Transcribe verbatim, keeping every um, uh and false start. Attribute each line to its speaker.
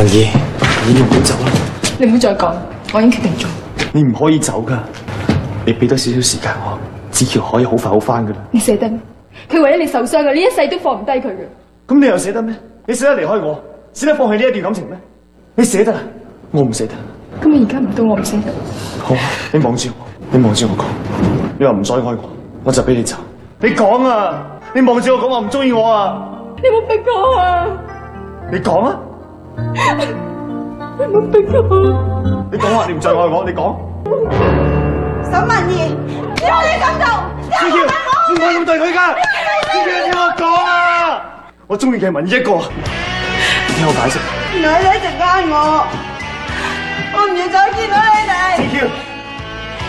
Speaker 1: 儀，你要唔要走啦？
Speaker 2: 你唔好再講，我已經決定咗。
Speaker 1: 你唔可以走噶，你俾多少少時間我，子喬可以好快好翻噶啦。
Speaker 2: 你捨得咩？佢為咗你受傷嘅，你一世都放唔低佢嘅。
Speaker 1: 咁你又捨得咩？你捨得離開我，捨得放棄呢一段感情咩？你捨得啊？我唔捨得。
Speaker 2: 咁你而家唔到我唔捨得。
Speaker 1: 好啊，你望住我，你望住我講，你話唔再愛我，我就俾你走。你講啊！你望住我講話唔中意我啊！
Speaker 2: 你冇逼我啊！
Speaker 1: 你講啊！
Speaker 2: 你冇逼我。
Speaker 1: 你講話你唔再愛我，你講。
Speaker 3: 沈文儀，你可以咁做，
Speaker 1: 子喬，唔可以咁對佢噶！子喬，你聽我講啊！我中意嘅係文儀一個，聽我解釋。
Speaker 3: 原來你一直呃我，我唔要再見到你哋。
Speaker 1: 子喬。